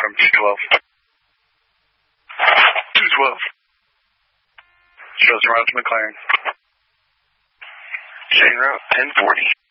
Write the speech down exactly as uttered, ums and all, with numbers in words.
from two twelve. two twelve. Shows around to McLaren. Chain route ten forty.